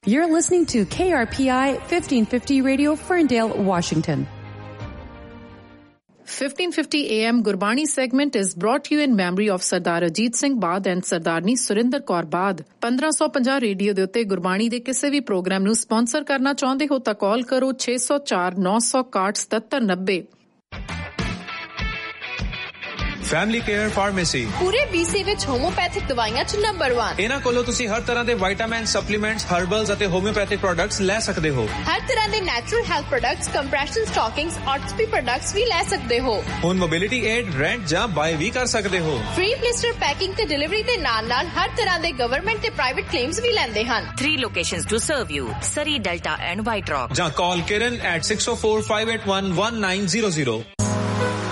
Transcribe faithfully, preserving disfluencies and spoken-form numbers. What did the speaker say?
You're listening to K R P I fifteen fifty Radio, Ferndale, Washington. fifteen fifty A M Gurbani segment is brought to you in memory of Sardar Ajit Singh Bad and Sardarni Surinder Kaur Bad. fifteen fifty radio ਦੇ ਉੱਤੇ ਗੁਰਬਾਣੀ ਦੇ ਕਿਸੇ ਵੀ programme ਨੂੰ sponsor ਕਰਨਾ ਚਾਹੁੰਦੇ ਹੋ ਤਾਂ ਕਾਲ ਕਰੋ ਛੇ ਸੌ ਚਾਰ ਨੌ ਸੌ ਇਕਾਹਠ ਸਤੱਤਰ ਨੱਬੇ। ਫੈਮਿਲੀ ਕੇਅਰ ਫਾਰਮੇਸੀ ਪੂਰੇ B C ਵਿੱਚ ਹੋਮੋਪੈਥਿਕ ਦਵਾਈਆਂ ਚ ਨੰਬਰ ਇੱਕ। ਇਹਨਾਂ ਕੋਲੋਂ ਤੁਸੀਂ ਹਰ ਤਰ੍ਹਾਂ ਦੇ ਵਿਟਾਮਿਨ, ਸਪਲੀਮੈਂਟਸ, ਹਰਬਲਸ ਅਤੇ ਹੋਮਿਓਪੈਥਿਕ ਪ੍ਰੋਡਕਟਸ ਲੈ ਸਕਦੇ ਹੋ। ਹਰ ਤਰ੍ਹਾਂ ਦੇ natural health products, compression ਸਟਾਕਿੰਗਸ, ਆਰਥੋਪੀ products ਵੀ ਲੈ ਸਕਦੇ ਹੋ। ਹੁਣ ਮੋਬਿਲਿਟੀ ਏਡ, ਰੈਂਟ ਜਾਂ ਬਾਏ ਵੀ ਕਰ ਸਕਦੇ ਹੋ। ਫ੍ਰੀ ਬਲਿਸਟਰ ਪੈਕਿੰਗ ਤੇ ਡਿਲੀਵਰੀ ਦੇ ਨਾਲ ਨਾਲ ਹਰ ਤਰ੍ਹਾਂ ਦੇ ਗਵਰਨਮੈਂਟ ਤੇ ਪ੍ਰਾਈਵੇਟ ਕਲੇਮਸ ਵੀ ਲੈਂਦੇ ਹਨ। Three locations to serve you: Surrey, Delta and White Rock. ਜਾਂ ਕਾਲ Kiran at six oh four, five eight one, one nine zero zero.